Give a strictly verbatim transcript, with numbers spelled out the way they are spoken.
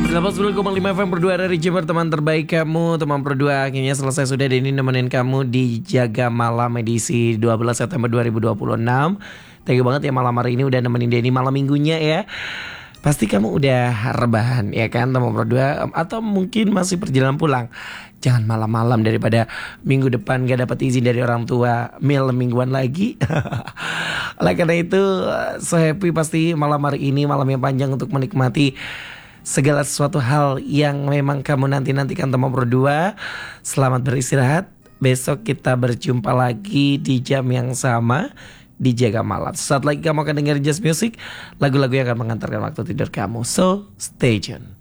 delapan puluh sembilan koma lima F M berdua dari Jember, teman terbaik kamu. Teman berdua akhirnya selesai sudah, dan ini nemenin kamu di Jaga Malam edisi dua belas September dua ribu dua puluh enam. Thank you banget ya malam hari ini udah nemenin Denny malam minggunya ya. Pasti kamu udah rebahan ya kan teman berdua, atau mungkin masih perjalanan pulang. Jangan malam-malam daripada minggu depan gak dapat izin dari orang tua, mil mingguan lagi. Oleh karena itu, so happy pasti malam hari ini, malam yang panjang untuk menikmati segala sesuatu hal yang memang kamu nanti-nantikan teman berdua. Selamat beristirahat. Besok kita berjumpa lagi di jam yang sama di Jaga Malam. Saat lagi kamu akan dengerin jazz music, lagu-lagu yang akan mengantarkan waktu tidur kamu. So, stay tune.